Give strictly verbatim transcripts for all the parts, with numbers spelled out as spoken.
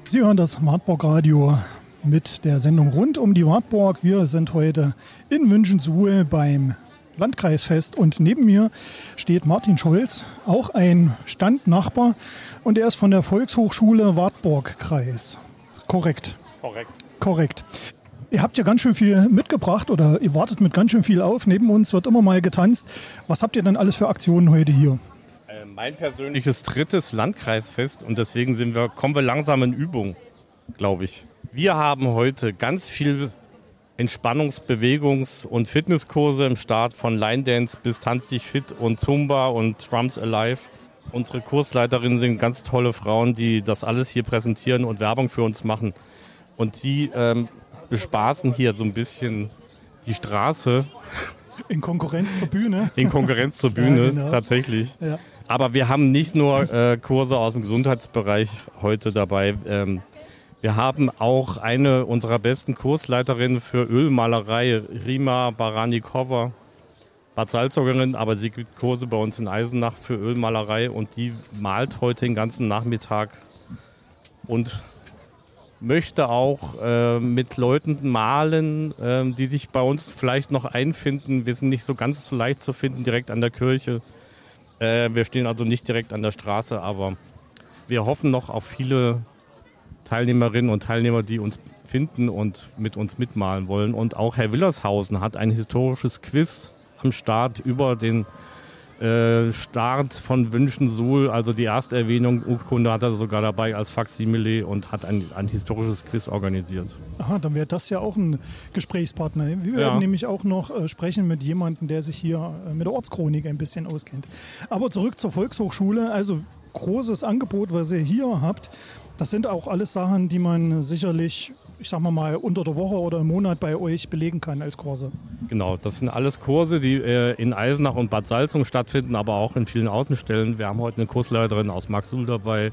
Sie hören das Wartburg Radio mit der Sendung rund um die Wartburg. Wir sind heute in Wünschensuhl beim Landkreisfest und neben mir steht Martin Scholz, auch ein Standnachbar, und er ist von der Volkshochschule Wartburg-Kreis. Korrekt. Korrekt. Korrekt. Ihr habt ja ganz schön viel mitgebracht oder ihr wartet mit ganz schön viel auf. Neben uns wird immer mal getanzt. Was habt ihr denn alles für Aktionen heute hier? Mein persönliches drittes Landkreisfest und deswegen sind wir, kommen wir langsam in Übung, glaube ich. Wir haben heute ganz viel Entspannungs-, Bewegungs- und Fitnesskurse im Start, von Line Dance bis Tanz dich fit und Zumba und Drums Alive. Unsere Kursleiterinnen sind ganz tolle Frauen, die das alles hier präsentieren und Werbung für uns machen. Und die ähm, bespaßen hier so ein bisschen die Straße. In Konkurrenz zur Bühne. In Konkurrenz zur Bühne, ja, genau. Tatsächlich. Ja. Aber wir haben nicht nur äh, Kurse aus dem Gesundheitsbereich heute dabei. Ähm, wir haben auch eine unserer besten Kursleiterinnen für Ölmalerei, Rima Baranikova, Bad Salzungen, aber sie gibt Kurse bei uns in Eisenach für Ölmalerei und die malt heute den ganzen Nachmittag und möchte auch äh, mit Leuten malen, äh, die sich bei uns vielleicht noch einfinden. Wir sind nicht so ganz so leicht zu finden direkt an der Kirche. Äh, wir stehen also nicht direkt an der Straße, aber wir hoffen noch auf viele Teilnehmerinnen und Teilnehmer, die uns finden und mit uns mitmalen wollen. Und auch Herr Willershausen hat ein historisches Quiz am Start über den äh, Start von Wünschensuhl. Also die erste Erwähnung, Urkunde hat er sogar dabei als Faksimile und hat ein, ein historisches Quiz organisiert. Aha, dann wäre das ja auch ein Gesprächspartner. Wir werden ja. nämlich auch noch äh, sprechen mit jemandem, der sich hier äh, mit der Ortschronik ein bisschen auskennt. Aber zurück zur Volkshochschule. Also großes Angebot, was ihr hier habt. Das sind auch alles Sachen, die man sicherlich, ich sag mal mal, unter der Woche oder im Monat bei euch belegen kann als Kurse. Genau, das sind alles Kurse, die äh, in Eisenach und Bad Salzungen stattfinden, aber auch in vielen Außenstellen. Wir haben heute eine Kursleiterin aus Marxsuhl dabei,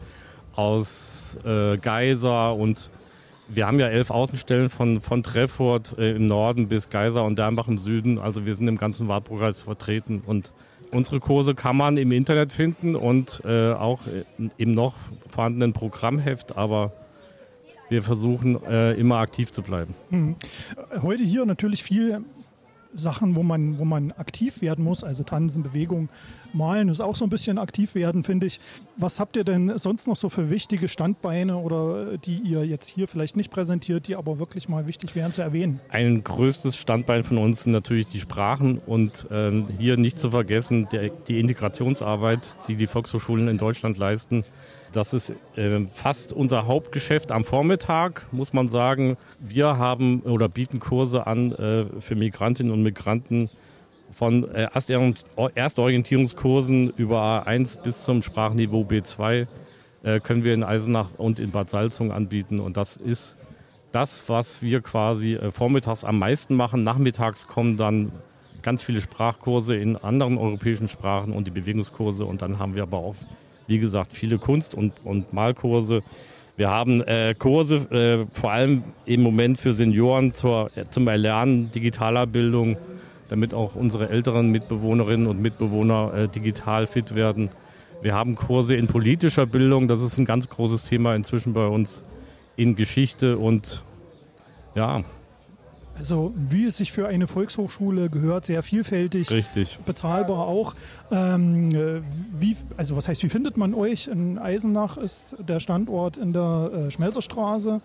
aus äh, Geisa, und wir haben ja elf Außenstellen von, von Treffurt äh, im Norden bis Geisa und Dernbach im Süden. Also wir sind im ganzen Wartburgkreis vertreten und unsere Kurse kann man im Internet finden und äh, auch im noch vorhandenen Programmheft, aber wir versuchen äh, immer aktiv zu bleiben. Mhm. Heute hier natürlich viel Sachen, wo man, wo man aktiv werden muss, also Tanzen, Bewegung, Malen ist auch so ein bisschen aktiv werden, finde ich. Was habt ihr denn sonst noch so für wichtige Standbeine oder die ihr jetzt hier vielleicht nicht präsentiert, die aber wirklich mal wichtig wären zu erwähnen? Ein größtes Standbein von uns sind natürlich die Sprachen und äh, hier nicht zu vergessen der, die Integrationsarbeit, die die Volkshochschulen in Deutschland leisten. Das ist äh, fast unser Hauptgeschäft am Vormittag, muss man sagen. Wir haben oder bieten Kurse an äh, für Migrantinnen und Migranten von äh, Erstorientierungskursen über A eins bis zum Sprachniveau B zwei äh, können wir in Eisenach und in Bad Salzungen anbieten. Und das ist das, was wir quasi äh, vormittags am meisten machen. Nachmittags kommen dann ganz viele Sprachkurse in anderen europäischen Sprachen und die Bewegungskurse. Und dann haben wir aber auch, wie gesagt, viele Kunst- und, und Malkurse. Wir haben äh, Kurse, äh, vor allem im Moment für Senioren zur, äh, zum Erlernen digitaler Bildung, damit auch unsere älteren Mitbewohnerinnen und Mitbewohner äh, digital fit werden. Wir haben Kurse in politischer Bildung, das ist ein ganz großes Thema inzwischen bei uns, in Geschichte und ja. Also wie es sich für eine Volkshochschule gehört, sehr vielfältig, richtig, bezahlbar auch. Ähm, wie, also was heißt, wie findet man euch? In Eisenach ist der Standort in der äh, Schmelzerstraße.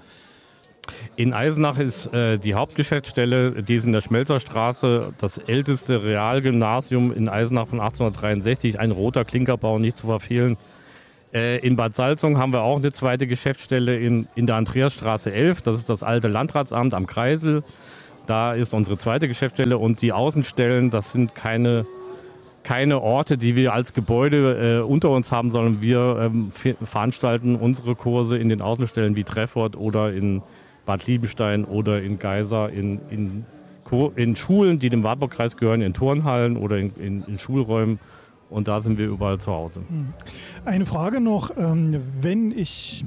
In Eisenach ist äh, die Hauptgeschäftsstelle, die ist in der Schmelzerstraße, das älteste Realgymnasium in Eisenach von achtzehnhundertdreiundsechzig, ein roter Klinkerbau, nicht zu verfehlen. Äh, in Bad Salzungen haben wir auch eine zweite Geschäftsstelle in, in der Andreasstraße elf, das ist das alte Landratsamt am Kreisel. Da ist unsere zweite Geschäftsstelle und die Außenstellen, das sind keine, keine Orte, die wir als Gebäude äh, unter uns haben, sondern wir ähm, f- veranstalten unsere Kurse in den Außenstellen wie Treffurt oder in Bad Liebenstein oder in Geisa, in, in, in Schulen, die dem Wartburgkreis gehören, in Turnhallen oder in, in, in Schulräumen. Und da sind wir überall zu Hause. Eine Frage noch, ähm, wenn ich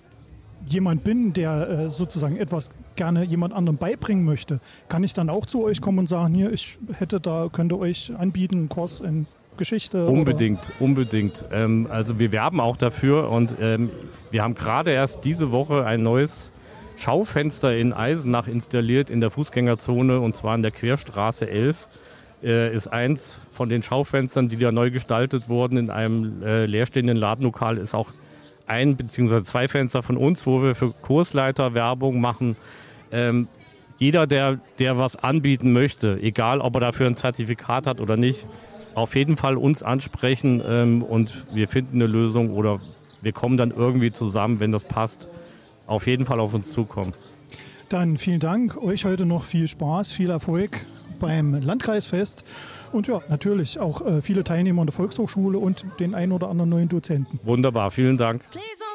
jemand bin, der äh, sozusagen etwas gerne jemand anderem beibringen möchte, kann ich dann auch zu euch kommen und sagen, hier, ich hätte da, könnte euch anbieten, einen Kurs in Geschichte? Unbedingt, oder? unbedingt. Ähm, also wir werben auch dafür und ähm, wir haben gerade erst diese Woche ein neues Schaufenster in Eisenach installiert in der Fußgängerzone und zwar in der Querstraße elf. Äh, ist eins von den Schaufenstern, die da neu gestaltet wurden in einem äh, leerstehenden Ladenlokal, ist auch ein bzw. zwei Fenster von uns, wo wir für Kursleiter Werbung machen. Ähm, jeder, der, der was anbieten möchte, egal ob er dafür ein Zertifikat hat oder nicht, auf jeden Fall uns ansprechen ähm, und wir finden eine Lösung oder wir kommen dann irgendwie zusammen, wenn das passt. Auf jeden Fall auf uns zukommen. Dann vielen Dank. Euch heute noch viel Spaß, viel Erfolg beim Landkreisfest und ja, natürlich auch äh, viele Teilnehmer an der Volkshochschule und den ein oder anderen neuen Dozenten. Wunderbar, vielen Dank. Please